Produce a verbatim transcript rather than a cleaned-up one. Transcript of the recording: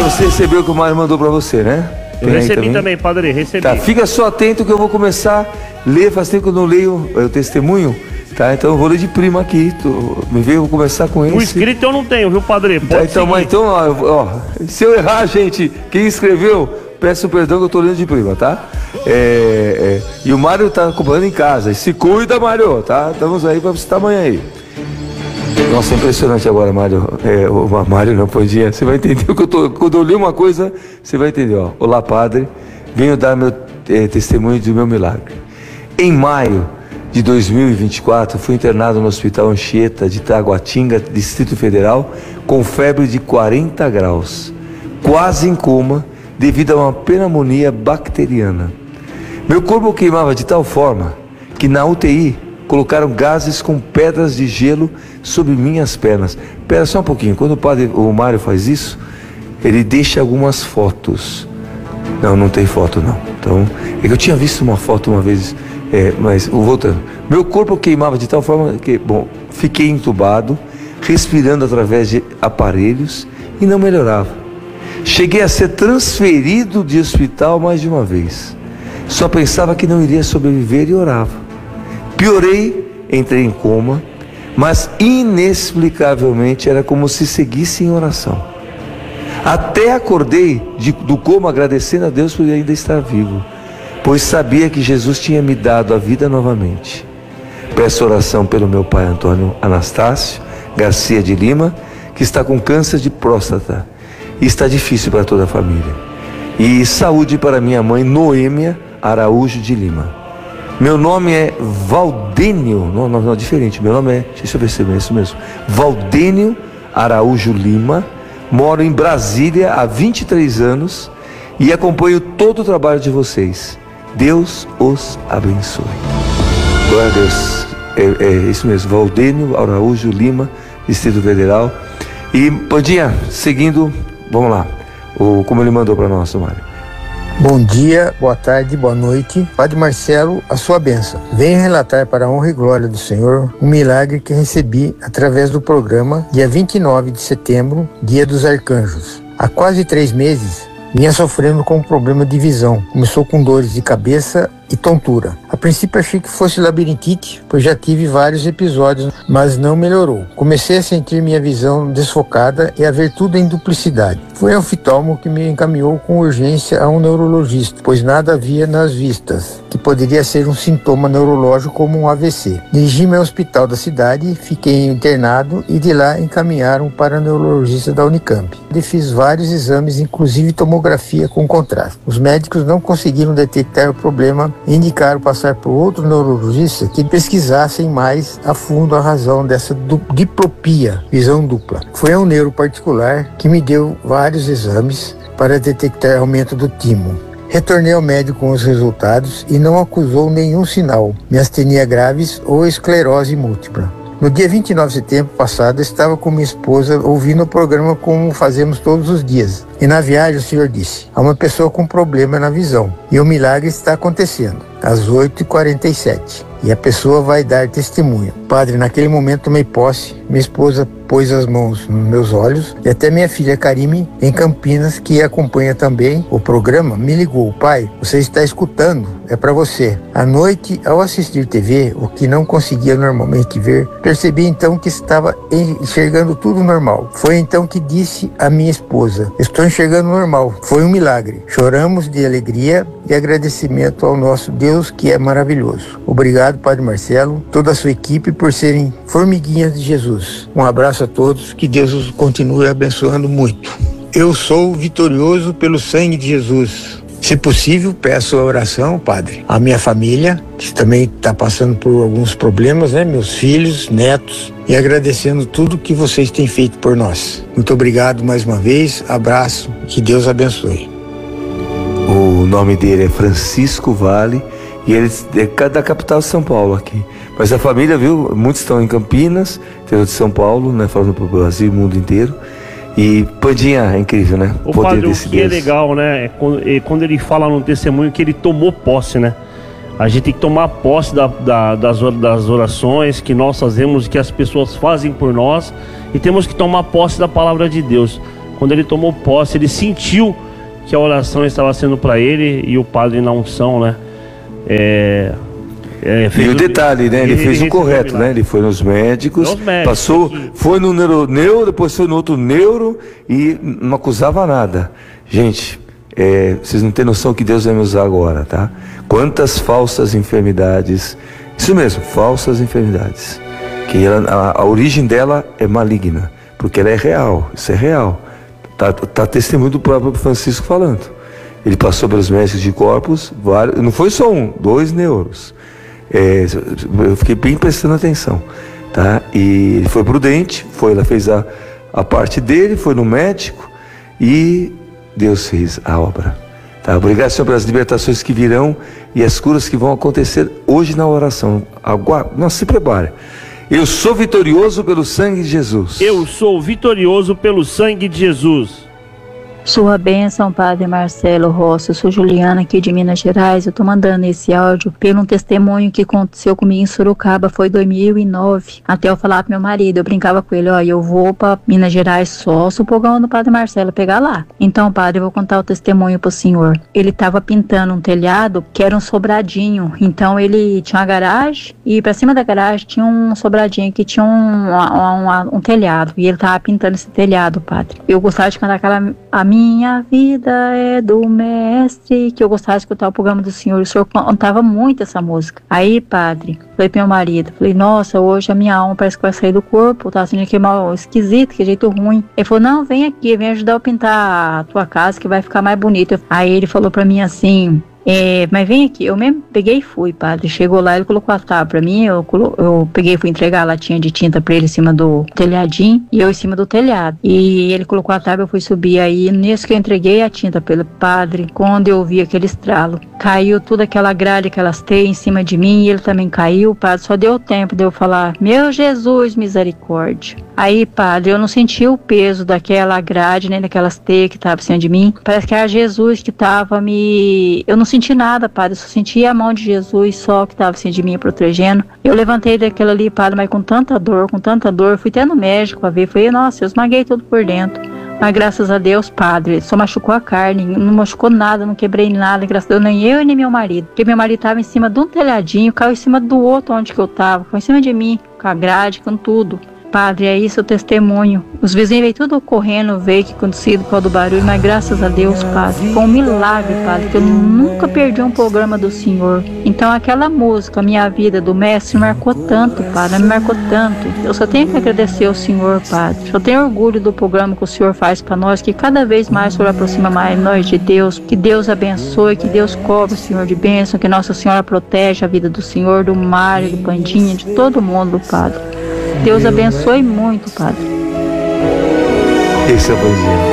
você recebeu o que o Mário mandou pra você, né? Eu recebi também? também, padre, recebi. Tá, fica só atento que eu vou começar a ler, faz tempo que eu não leio o testemunho, tá? Então eu vou ler de prima aqui, tu, me vê, eu vou começar com esse. O escrito eu não tenho, viu, padre? Pode tá, então, mas, então ó, ó, se eu errar, gente, quem escreveu, peço perdão que eu tô lendo de prima, tá? É, é, e o Mário tá acompanhando em casa, se cuida, Mário, tá? Estamos aí pra visitar amanhã aí. Nossa, é impressionante agora, Mário. É, o Mário não, Pandinha. Você vai entender o que eu tô. Quando eu li uma coisa, você vai entender, ó. Olá, padre. Venho dar meu é, testemunho do meu milagre. Em maio de dois mil e vinte e quatro, fui internado no Hospital Anchieta de Taguatinga, Distrito Federal, com febre de quarenta graus, quase em coma, devido a uma pneumonia bacteriana. Meu corpo queimava de tal forma que na U T I colocaram gases com pedras de gelo sobre minhas pernas. Espera só um pouquinho, quando o padre, o Mário faz isso, ele deixa algumas fotos. Não, não tem foto não. Então, é que eu tinha visto uma foto uma vez, é, mas voltando. Meu corpo queimava de tal forma que, bom, fiquei entubado, respirando através de aparelhos e não melhorava. Cheguei a ser transferido de hospital mais de uma vez. Só pensava que não iria sobreviver e orava. Piorei, entrei em coma, mas inexplicavelmente era como se seguisse em oração. Até acordei de, do coma agradecendo a Deus por ainda estar vivo, pois sabia que Jesus tinha me dado a vida novamente. Peço oração pelo meu pai Antônio Anastácio Garcia de Lima, que está com câncer de próstata e está difícil para toda a família. E saúde para minha mãe Noêmia Araújo de Lima. Meu nome é Valdênio, não, não, não, diferente, meu nome é, deixa eu ver se é isso mesmo, Valdênio Araújo Lima, moro em Brasília há vinte e três anos e acompanho todo o trabalho de vocês. Deus os abençoe. Glória a Deus, é, é isso mesmo, Valdênio Araújo Lima, Distrito Federal. E, Pandinha, seguindo, vamos lá, o, como ele mandou para nós, Mário. Bom dia, boa tarde, boa noite. Padre Marcelo, a sua bênção. Venho relatar para a honra e glória do Senhor um milagre que recebi através do programa dia vinte e nove de setembro, Dia dos Arcanjos. Há quase três meses, vinha sofrendo com um problema de visão. Começou com dores de cabeça e tontura. A princípio achei que fosse labirintite, pois já tive vários episódios, mas não melhorou. Comecei a sentir minha visão desfocada e a ver tudo em duplicidade. Foi o oftalmo que me encaminhou com urgência a um neurologista, pois nada havia nas vistas, que poderia ser um sintoma neurológico como um A V C. Dirigi-me ao hospital da cidade, fiquei internado e de lá encaminharam para o neurologista da Unicamp. E fiz vários exames, inclusive tomografia com contraste. Os médicos não conseguiram detectar o problema e indicaram passar por outro neurologista que pesquisassem mais a fundo a razão dessa diplopia, visão dupla. Foi um neuro particular que me deu vários exames para detectar aumento do timo. Retornei ao médico com os resultados e não acusou nenhum sinal, miastenia graves ou esclerose múltipla. No dia vinte e nove de setembro passado, estava com minha esposa ouvindo o programa como fazemos todos os dias. E na viagem o senhor disse, há uma pessoa com problema na visão e o milagre está acontecendo, às oito e quarenta e sete. E a pessoa vai dar testemunho. Padre, naquele momento tomei posse, minha esposa pôs as mãos nos meus olhos e até minha filha Karime, em Campinas, que acompanha também o programa, me ligou. Pai, você está escutando, é para você. À noite, ao assistir T V, o que não conseguia normalmente ver, percebi então que estava enxergando tudo normal. Foi então que disse à minha esposa, estou enxergando normal. Foi um milagre. Choramos de alegria e agradecimento ao nosso Deus, que é maravilhoso. Obrigado, Padre Marcelo, toda a sua equipe, por serem formiguinhas de Jesus. Um abraço a todos, que Deus os continue abençoando muito. Eu sou vitorioso pelo sangue de Jesus. Se possível, peço a oração, Padre, à minha família, que também está passando por alguns problemas, né? Meus filhos, netos, e agradecendo tudo que vocês têm feito por nós. Muito obrigado mais uma vez, abraço, que Deus abençoe. O nome dele é Francisco Vale e ele é da capital de São Paulo aqui. Mas a família, viu, muitos estão em Campinas, tem de São Paulo, né, falando para o Brasil, o mundo inteiro. E Pandinha, é incrível, né? O poder padre, desse o que Deus. É legal, né? É quando, é quando ele fala no testemunho que ele tomou posse, né? A gente tem que tomar posse da, da, das, das orações que nós fazemos, que as pessoas fazem por nós, e temos que tomar posse da palavra de Deus. quando ele tomou posse, ele sentiu que a oração estava sendo para ele e o padre na unção, né? É, é, e o detalhe, né? Ele, ele fez o correto, né? Ele foi nos médicos, médicos passou, que... foi no neuro, neuro, depois foi no outro neuro e não acusava nada. Gente, é, vocês não têm noção que Deus vai me usar agora, tá? Quantas falsas enfermidades, isso mesmo, falsas enfermidades, que ela, a, a origem dela é maligna, porque ela é real, isso é real. Tá, tá testemunho do próprio Francisco falando. Ele passou pelos médicos de corpos, vários, não foi só um, dois neuros. É, eu fiquei bem prestando atenção, tá? E ele foi prudente, foi lá, fez a, a parte dele, foi no médico e Deus fez a obra. Tá? Obrigado, Senhor, pelas libertações que virão e as curas que vão acontecer hoje na oração. Aguarde, não se prepare. Eu sou vitorioso pelo sangue de Jesus. Eu sou vitorioso pelo sangue de Jesus. Sua bênção, Padre Marcelo Rossi. Eu sou Juliana aqui de Minas Gerais. Eu tô mandando esse áudio pelo um testemunho que aconteceu comigo em Sorocaba, foi em dois mil e nove. Até eu falar pro meu marido, eu brincava com ele, ó, eu vou pra Minas Gerais só se o programa do Padre Marcelo pegar lá. Então, padre, eu vou contar o testemunho pro senhor. Ele tava pintando um telhado que era um sobradinho. Então ele tinha uma garagem e pra cima da garagem tinha um sobradinho que tinha um, um, um, um telhado. E ele tava pintando esse telhado, padre. Eu gostava de cantar aquela... A minha Minha vida é do mestre, que eu gostava de escutar o programa do senhor. O senhor cantava muito essa música. Aí, padre, falei pro meu marido, falei, nossa, hoje a minha alma parece que vai sair do corpo, tá sentindo aqui mal esquisito, que jeito ruim. Ele falou, não, vem aqui, vem ajudar eu pintar a tua casa, que vai ficar mais bonita. Aí ele falou pra mim assim... É, mas vem aqui, eu mesmo peguei e fui, padre. Chegou lá, ele colocou a tábua pra mim, eu, colo- eu peguei e fui entregar a latinha de tinta pra ele em cima do telhadinho e eu em cima do telhado. E ele colocou a tábua, eu fui subir aí, nisso que eu entreguei a tinta pelo padre, quando eu vi aquele estralo, caiu toda aquela grade, aquelas teias em cima de mim e ele também caiu, padre. Só deu tempo de eu falar, meu Jesus, misericórdia. Aí, padre, eu não senti o peso daquela grade, nem daquelas teias que estavam em cima de mim. Parece que era Jesus que estava me... Eu não senti nada, padre, eu só senti a mão de Jesus só que estava assim de mim protegendo. Eu levantei daquela ali, padre, mas com tanta dor, com tanta dor, fui até no médico a ver, falei, nossa, eu esmaguei tudo por dentro. Mas graças a Deus, padre, só machucou a carne, não machucou nada, não quebrei nada, graças a Deus, nem eu e nem meu marido. Porque meu marido estava em cima de um telhadinho, caiu em cima do outro onde que eu estava, caiu em cima de mim, com a grade, com tudo. Padre, é isso o testemunho. Os vizinhos veio tudo correndo, ver o que acontecido por causa do barulho, mas graças a Deus, padre, foi um milagre, padre, que eu nunca perdi um programa do senhor. Então aquela música, Minha Vida, do mestre, me marcou tanto, padre, me marcou tanto. Eu só tenho que agradecer ao senhor, padre. Eu tenho orgulho do programa que o senhor faz para nós, que cada vez mais o senhor aproxima mais nós de Deus. Que Deus abençoe, que Deus cobre o senhor de bênção, que Nossa Senhora protege a vida do senhor, do Mário, do Pandinha, de todo mundo, padre. Deus abençoe muito, padre. Esse é o Pandinha.